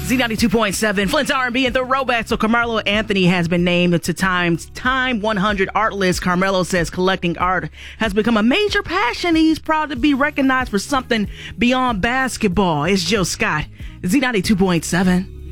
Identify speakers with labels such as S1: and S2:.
S1: Z92.7, Flint's R&B and Throwback. So Carmelo Anthony has been named to Time's Time 100 art list. Carmelo says collecting art has become a major passion. He's proud to be recognized for something beyond basketball. It's Jill Scott, Z92.7.